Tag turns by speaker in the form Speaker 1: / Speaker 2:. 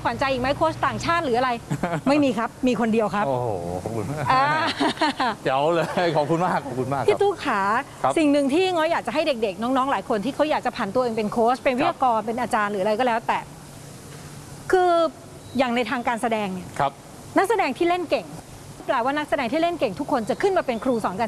Speaker 1: ขวัญใจอีกไหมโค้ชต่างชาติหรืออะไร ไม่มีครับมีคนเดียวครับ
Speaker 2: โอ้โหขอบคุณมากเจ๋วเลยขอบคุณมากขอบคุณมาก
Speaker 1: พี่ตู้ขา
Speaker 2: ครับ
Speaker 1: สิ่งหนึ่งที่ง้อยอยากจะให้เด็กๆ น้องๆหลายคนที่เขาอยากจะผันตัวเองเป็นโค้ชเป็นวิทยากรเป็นอาจารย์หรืออะไรก็แล้วแต่คืออย่างในทางการแสดงเนี่ย
Speaker 2: ครับ
Speaker 1: นักแสดงที่เล่นเก่งแปลว่านักแสดงที่เล่นเก่งทุกคนจะขึ้นมาเป็นครูสอนการ